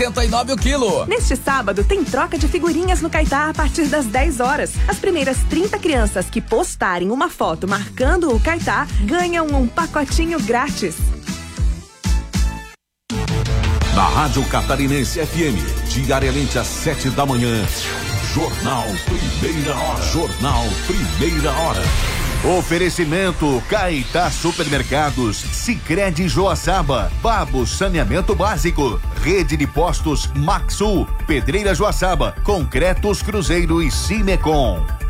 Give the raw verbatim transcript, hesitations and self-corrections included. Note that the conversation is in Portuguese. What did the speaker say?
oitenta e nove o quilo. Neste sábado tem troca de figurinhas no Caetá a partir das dez horas. As primeiras trinta crianças que postarem uma foto marcando o Caetá ganham um pacotinho grátis. Na Rádio Catarinense F M, diariamente às sete da manhã, Jornal Primeira Hora. Jornal Primeira Hora. Oferecimento Caetá Supermercados, Sicredi Joaçaba, Babo Saneamento Básico, Rede de Postos Maxul, Pedreira Joaçaba, Concretos Cruzeiro e Cimecom.